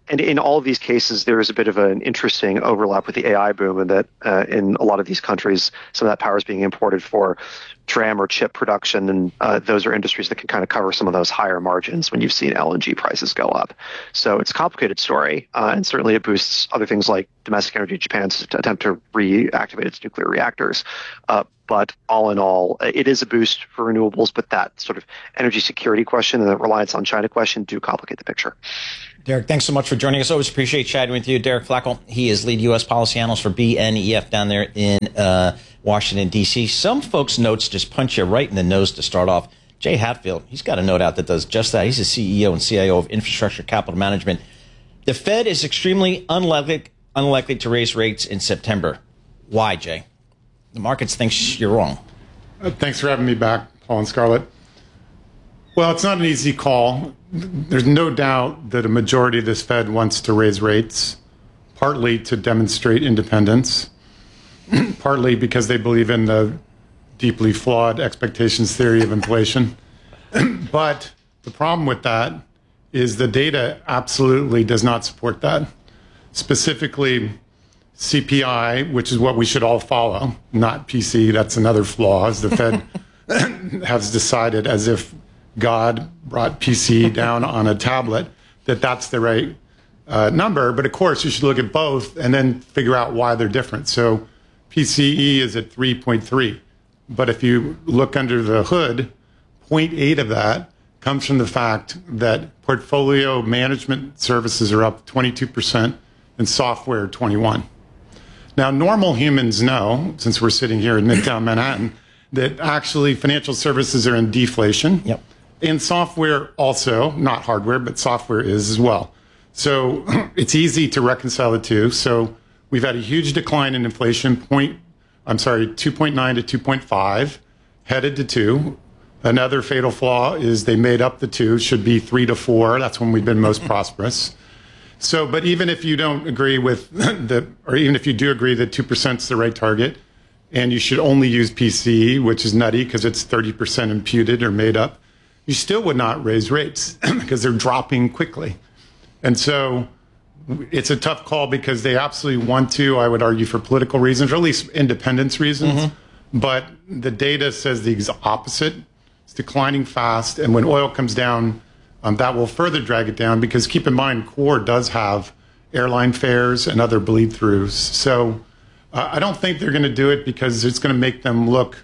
and in all of these cases, there is a bit of an interesting overlap with the A I boom, and that uh, in a lot of these countries, some of that power is being imported for DRAM or chip production, and uh, those are industries that can kind of cover some of those higher margins when you've seen L N G prices go up. So it's a complicated story, uh, and certainly it boosts other things like domestic energy, Japan's attempt to reactivate its nuclear reactors. Uh, but all in all, it is a boost for renewables, but that sort of energy security question and the reliance on China question do complicate the picture. Derek, thanks so much for joining us. Always appreciate chatting with you. Derek Flackel, he is lead U S policy analyst for B N E F down there in uh, Washington, D C. Some folks' notes just punch you right in the nose to start off. Jay Hatfield, he's got a note out that does just that. He's the C E O and C I O of Infrastructure Capital Management. The Fed is extremely unlikely, unlikely to raise rates in September. Why, Jay? The markets think you're wrong. Uh, thanks for having me back, Paul and Scarlett. Well, it's not an easy call. There's no doubt that a majority of this Fed wants to raise rates, partly to demonstrate independence, partly because they believe in the deeply flawed expectations theory of inflation. But the problem with that is the data absolutely does not support that. Specifically, C P I, which is what we should all follow, not P C, that's another flaw, as the Fed has decided, as if God brought P C down on a tablet, that that's the right uh, number. But of course, you should look at both and then figure out why they're different. So P C E is at three point three. But if you look under the hood, zero point eight of that comes from the fact that portfolio management services are up twenty-two percent and software twenty-one. Now, normal humans know, since we're sitting here in Midtown Manhattan, that actually financial services are in deflation. Yep. And software also, not hardware, but software is as well. So it's easy to reconcile the two. So we've had a huge decline in inflation, point, I'm sorry, two point nine to two point five, headed to two. Another fatal flaw is they made up the two, should be three to four. That's when we've been most prosperous. So, but even if you don't agree with the, or even if you do agree that two percent is the right target, and you should only use P C E, which is nutty because it's thirty percent imputed or made up, you still would not raise rates because they're dropping quickly. And so it's a tough call because they absolutely want to, I would argue, for political reasons, or at least independence reasons. Mm-hmm. But the data says the opposite. It's declining fast. And when oil comes down, um, that will further drag it down because keep in mind, core does have airline fares and other bleed throughs. So uh, I don't think they're going to do it because it's going to make them look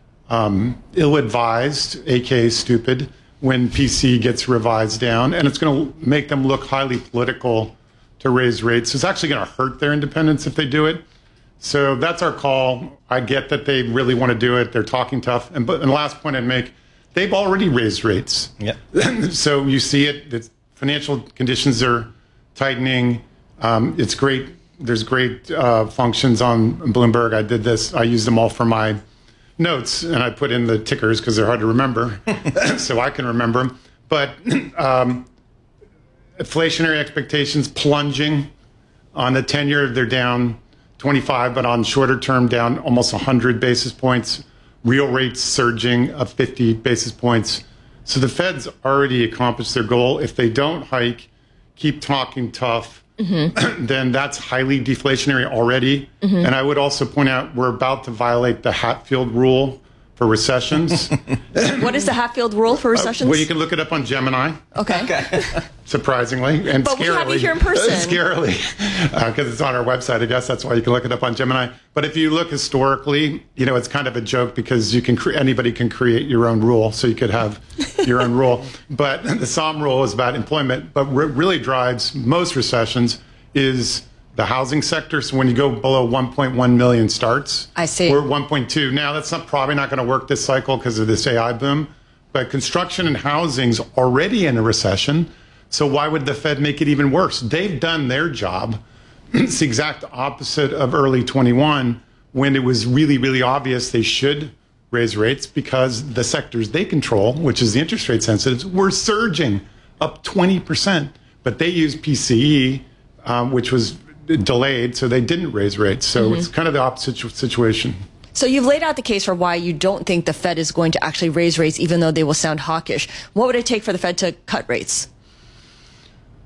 um, ill-advised, A K A stupid, when P C gets revised down. And it's going to make them look highly political to raise rates. It's actually going to hurt their independence if they do it. So that's our call. I get that they really want to do it. They're talking tough. And, but, and the last point I'd make, they've already raised rates. Yep. So you see it. It's, financial conditions are tightening. Um, it's great. There's great uh, functions on Bloomberg. I did this. I used them all for my notes, and I put in the tickers because they're hard to remember, so I can remember them. But um, inflationary expectations plunging. On the ten-year, they're down twenty-five, but on shorter term, down almost one hundred basis points. Real rates surging up fifty basis points. So the Fed's already accomplished their goal. If they don't hike, keep talking tough, mm-hmm. then that's highly deflationary already. Mm-hmm. And I would also point out we're about to violate the Hatfield rule for recessions. What is the Hatfield rule for recessions? Uh, well, you can look it up on Gemini. Okay. okay. Surprisingly. And but scarily. we have you here in person. Scarily. Because uh, it's on our website, I guess. That's why you can look it up on Gemini. But if you look historically, you know, it's kind of a joke because you can cre- anybody can create your own rule. So you could have your own rule. But the Somm rule is about employment. But what really drives most recessions is the housing sector. So when you go below one point one million starts, I see. We're at one point two. Now, that's not probably not going to work this cycle because of this A I boom. But construction and housing's already in a recession. So why would the Fed make it even worse? They've done their job. It's the exact opposite of early twenty-one when it was really, really obvious they should raise rates because the sectors they control, which is the interest rate sensitives, were surging up twenty percent. But they used P C E, um, which was delayed, so they didn't raise rates. So mm-hmm. it's kind of the opposite situation. So you've laid out the case for why you don't think the Fed is going to actually raise rates, even though they will sound hawkish. What would it take for the Fed to cut rates?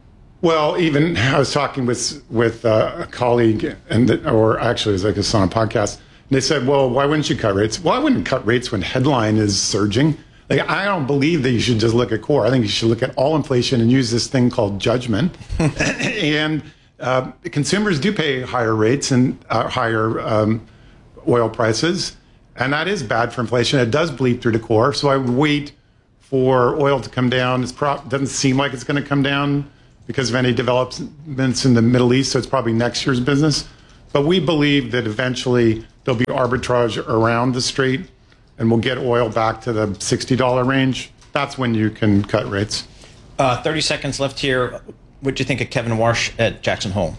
Well, even I was talking with with uh, a colleague, and the, or actually it was like this on a podcast, and they said, well, why wouldn't you cut rates? Well, I wouldn't cut rates when headline is surging. Like, I don't believe that you should just look at core. I think you should look at all inflation and use this thing called judgment. and uh, consumers do pay higher rates and uh, higher um, oil prices, and that is bad for inflation. It does bleed through the core. So I would wait for oil to come down. It pro- doesn't seem like it's going to come down because of any developments in the Middle East, so it's probably next year's business. But we believe that eventually there'll be arbitrage around the strait, and we'll get oil back to the sixty dollars range. That's when you can cut rates. Uh, thirty seconds left here. What do you think of Kevin Warsh at Jackson Hole?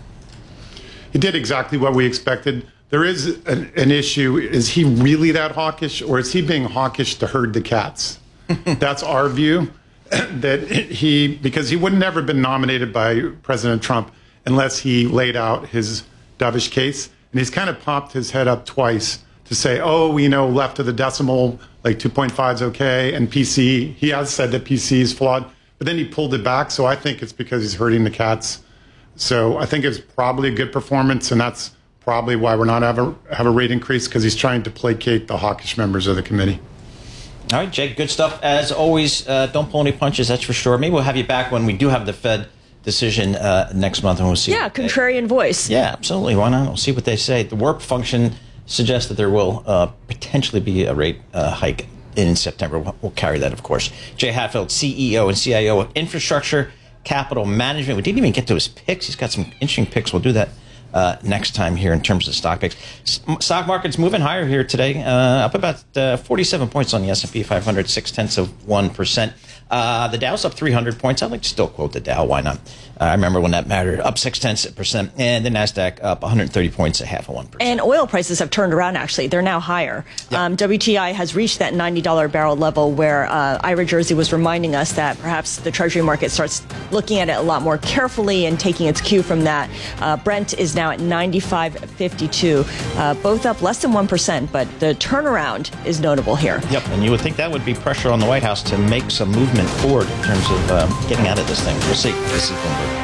He did exactly what we expected. There is an, an issue. Is he really that hawkish, or is he being hawkish to herd the cats? That's our view. That he, because he would never have been nominated by President Trump unless he laid out his dovish case. And he's kind of popped his head up twice to say, oh, you know, left of the decimal, like two point five is okay. And P C, he has said that P C is flawed, but then he pulled it back. So I think it's because he's hurting the cats. So I think it's probably a good performance, and that's probably why we're not have a, have a rate increase, because he's trying to placate the hawkish members of the committee. All right, Jake, good stuff. As always, uh, don't pull any punches, that's for sure. Maybe we'll have you back when we do have the Fed decision uh, next month, and we'll see. Yeah, contrarian voice. Yeah, absolutely. Why not? We'll see what they say. The warp function suggests that there will uh, potentially be a rate uh, hike in September. We'll, we'll carry that, of course. Jay Hatfield, C E O and C I O of Infrastructure Capital Management. We didn't even get to his picks. He's got some interesting picks. We'll do that Uh, next time here in terms of the stock picks. S- stock market's moving higher here today, uh, up about uh, forty-seven points on the S and P five hundred, six tenths of one percent. Uh, the Dow's up three hundred points. I'd like to still quote the Dow. Why not? Uh, I remember when that mattered. Up six tenths of a percent. And the NASDAQ up one hundred thirty points, a half of one percent. And oil prices have turned around, actually. They're now higher. Yep. Um, W T I has reached that ninety dollars barrel level where uh, Ira Jersey was reminding us that perhaps the Treasury market starts looking at it a lot more carefully and taking its cue from that. Uh, Brent is now at ninety-five fifty-two, uh, both up less than one percent, but the turnaround is notable here. Yep, and you would think that would be pressure on the White House to make some movement forward in terms of uh, getting out of this thing. We'll see. This is Bloomberg.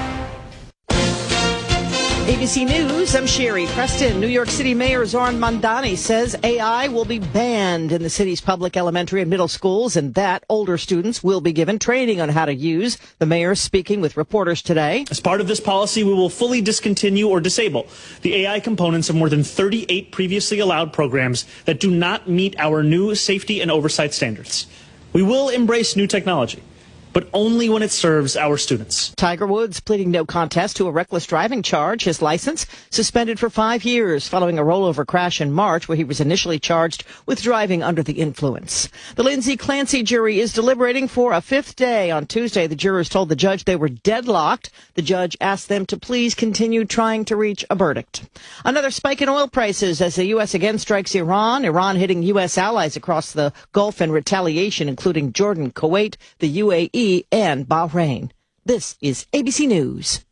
A B C News, I'm Sherry Preston. New York City Mayor Zohran Mamdani says A I will be banned in the city's public elementary and middle schools, and that older students will be given training on how to use. The mayor speaking with reporters today. As part of this policy, we will fully discontinue or disable the A I components of more than thirty-eight previously allowed programs that do not meet our new safety and oversight standards. We will embrace new technology, but only when it serves our students. Tiger Woods pleading no contest to a reckless driving charge. His license suspended for five years following a rollover crash in March where he was initially charged with driving under the influence. The Lindsay Clancy jury is deliberating for a fifth day. On Tuesday, the jurors told the judge they were deadlocked. The judge asked them to please continue trying to reach a verdict. Another spike in oil prices as the U S again strikes Iran. Iran hitting U S allies across the Gulf in retaliation, including Jordan, Kuwait, the U A E, and Bahrain. This is A B C News.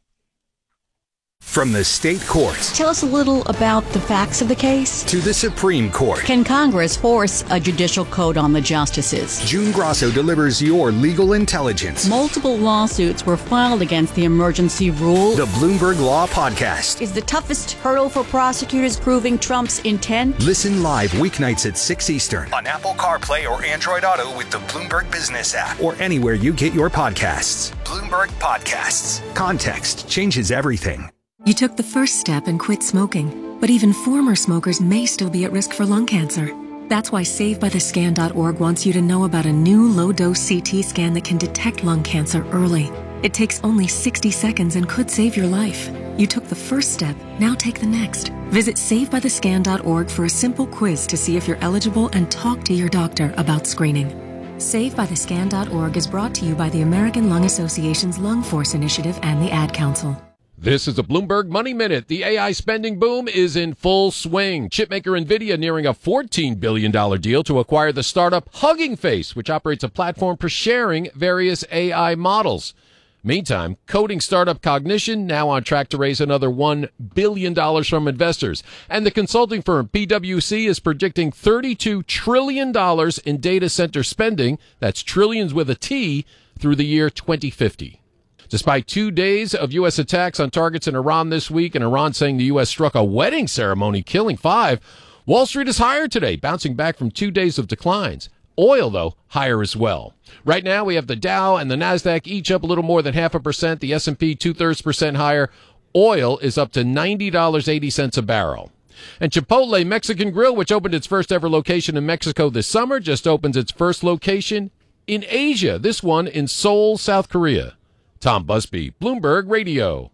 From the state courts. Tell us a little about the facts of the case. To the Supreme Court. Can Congress force a judicial code on the justices? June Grosso delivers your legal intelligence. Multiple lawsuits were filed against the emergency rule. The Bloomberg Law Podcast. Is the toughest hurdle for prosecutors proving Trump's intent? Listen live weeknights at six Eastern on Apple CarPlay or Android Auto with the Bloomberg Business app or anywhere you get your podcasts. Bloomberg Podcasts. Context changes everything. You took the first step and quit smoking, but even former smokers may still be at risk for lung cancer. That's why Save By The Scan dot org wants you to know about a new low-dose C T scan that can detect lung cancer early. It takes only sixty seconds and could save your life. You took the first step, now take the next. Visit Save By The Scan dot org for a simple quiz to see if you're eligible and talk to your doctor about screening. Save By The Scan dot org is brought to you by the American Lung Association's Lung Force Initiative and the Ad Council. This is a Bloomberg Money Minute. The A I spending boom is in full swing. Chipmaker NVIDIA nearing a fourteen billion dollars deal to acquire the startup Hugging Face, which operates a platform for sharing various A I models. Meantime, coding startup Cognition now on track to raise another one billion dollars from investors. And the consulting firm P W C is predicting thirty-two trillion dollars in data center spending, that's trillions with a T, through the year twenty fifty. Despite two days of U S attacks on targets in Iran this week and Iran saying the U S struck a wedding ceremony, killing five, Wall Street is higher today, bouncing back from two days of declines. Oil, though, higher as well. Right now, we have the Dow and the NASDAQ each up a little more than half a percent. The S and P two-thirds percent higher. Oil is up to ninety dollars and eighty cents a barrel. And Chipotle Mexican Grill, which opened its first ever location in Mexico this summer, just opens its first location in Asia, this one in Seoul, South Korea. Tom Busby, Bloomberg Radio.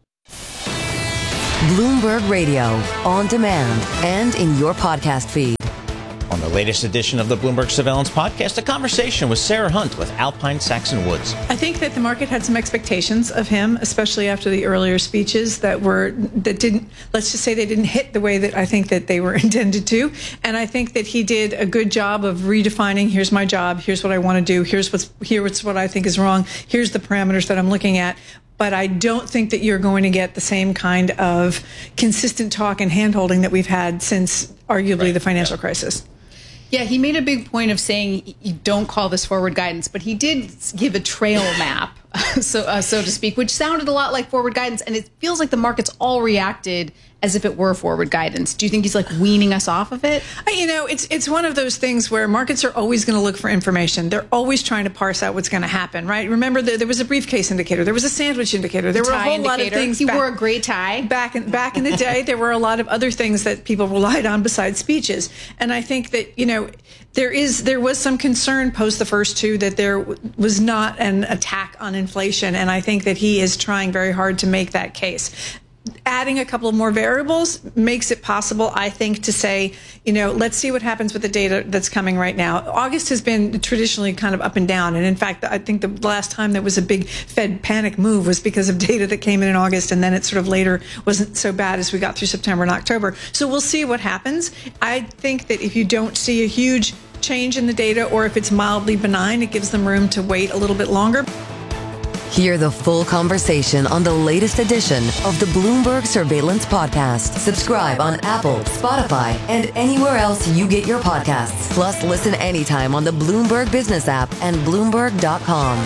Bloomberg Radio, on demand and in your podcast feed. On the latest edition of the Bloomberg Surveillance Podcast, a conversation with Sarah Hunt with Alpine Saxon Woods. I think that the market had some expectations of him, especially after the earlier speeches that were that didn't. Let's just say they didn't hit the way that I think that they were intended to. And I think that he did a good job of redefining. Here's my job. Here's what I want to do. Here's what's here's what I think is wrong. Here's the parameters that I'm looking at. But I don't think that you're going to get the same kind of consistent talk and handholding that we've had since arguably right. the financial yeah. crisis. Yeah, he made a big point of saying you don't call this forward guidance, but he did give a trail map, so uh, so to speak, which sounded a lot like forward guidance, and it feels like the markets all reacted as if it were forward guidance. Do you think he's like weaning us off of it? You know, it's it's one of those things where markets are always going to look for information. They're always trying to parse out what's going to happen, right? Remember, the, there was a briefcase indicator, there was a sandwich indicator, there the were a whole indicator. lot of things. He back, wore a gray tie back in back in the day. There were a lot of other things that people relied on besides speeches, and I think that you know. There is there was some concern post the first two that there was not an attack on inflation, and I think that he is trying very hard to make that case. Adding a couple of more variables makes it possible, I think, to say, you know, let's see what happens with the data that's coming right now. August has been traditionally kind of up and down. And in fact, I think the last time there was a big Fed panic move was because of data that came in in August. And then it sort of later wasn't so bad as we got through September and October. So we'll see what happens. I think that if you don't see a huge change in the data, or if it's mildly benign, it gives them room to wait a little bit longer. Hear the full conversation on the latest edition of the Bloomberg Surveillance Podcast. Subscribe on Apple, Spotify, and anywhere else you get your podcasts. Plus, listen anytime on the Bloomberg Business app and Bloomberg dot com.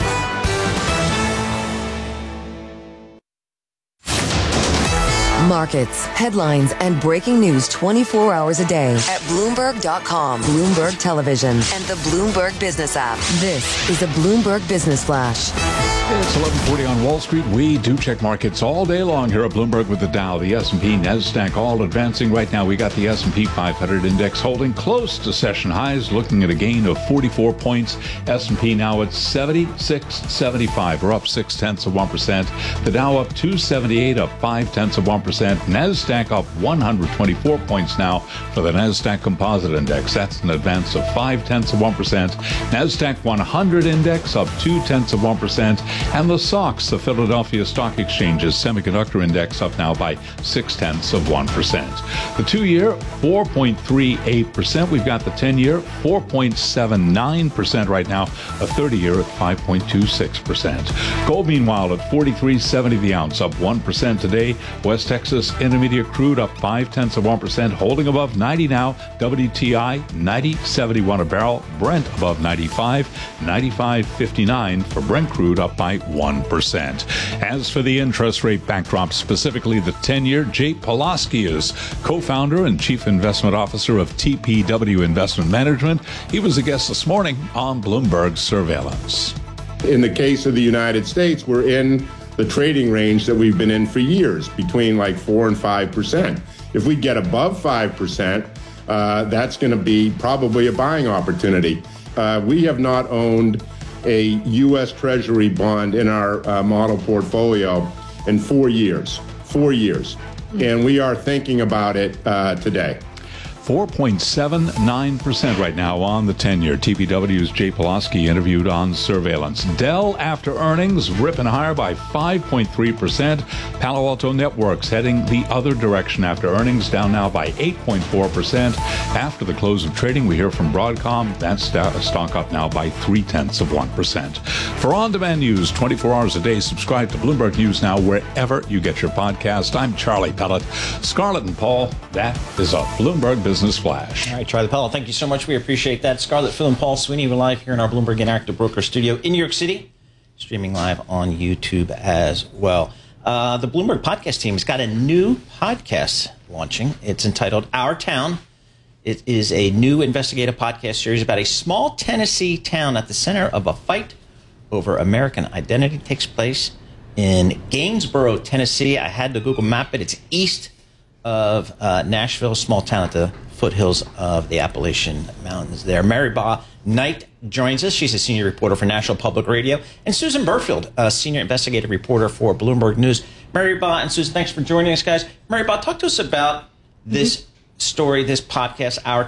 Markets, headlines, and breaking news twenty-four hours a day at Bloomberg dot com, Bloomberg Television, and the Bloomberg Business app. This is a Bloomberg Business Flash. It's eleven forty on Wall Street. We do check markets all day long here at Bloomberg with the Dow, the S and P, NASDAQ all advancing. Right now, we got the S and P five hundred index holding close to session highs, looking at a gain of forty-four points. S and P now at seventy-six seventy-five. We're up six tenths of one percent. The Dow up two seventy-eight, up five tenths of one percent. NASDAQ up one hundred twenty-four points now for the NASDAQ Composite Index. That's an advance of five tenths of one percent. NASDAQ one hundred index up two tenths of one percent. And the S O X, the Philadelphia Stock Exchange's semiconductor index, up now by six tenths of one percent. The two-year, four point three eight percent. We've got the ten-year, four point seven nine percent right now. A thirty-year at five point two six percent. Gold, meanwhile, at forty-three seventy the ounce, up one percent today. West Texas Intermediate crude up five tenths of one percent, holding above ninety now. W T I ninety seventy-one a barrel. Brent above ninety-five, ninety-five fifty-nine for Brent crude, up by one percent. As for the interest rate backdrop, specifically the ten-year, Jay Polaski is co-founder and chief investment officer of T P W Investment Management. He was a guest this morning on Bloomberg Surveillance. In the case of the United States, we're in the trading range that we've been in for years, between like four and five percent. If we get above five percent, uh, that's going to be probably a buying opportunity. Uh, we have not owned a U S Treasury bond in our uh, model portfolio in four years, four years. And we are thinking about it uh, today. four point seven nine percent right now on the ten-year. T P W's Jay Polaski interviewed on Surveillance. Dell, after earnings, ripping higher by five point three percent. Palo Alto Networks heading the other direction after earnings, down now by eight point four percent. After the close of trading, we hear from Broadcom. That's stock up now by three-tenths of one percent. For on-demand news twenty-four hours a day, subscribe to Bloomberg News Now wherever you get your podcast. I'm Charlie Pellet. Scarlett and Paul, that is a Bloomberg Business Flash. All right, Charlie Pellet, thank you so much. We appreciate that. Scarlett, Phil, and Paul Sweeney, we're live here in our Bloomberg Interactive Broker studio in New York City. streaming live on YouTube as well. Uh, the Bloomberg podcast team has got a new podcast launching. It's entitled Our Town. It is a new investigative podcast series about a small Tennessee town at the center of a fight over American identity. It takes place in Gainesboro, Tennessee. I had to Google map it. It's east of uh, Nashville, a small town at the foothills of the Appalachian Mountains there. Mary Baugh Knight joins us. She's a senior reporter for National Public Radio. And Susan Burfield, a senior investigative reporter for Bloomberg News. Mary Baugh and Susan, thanks for joining us, guys. Mary Baugh, talk to us about this mm-hmm. story, this podcast, Our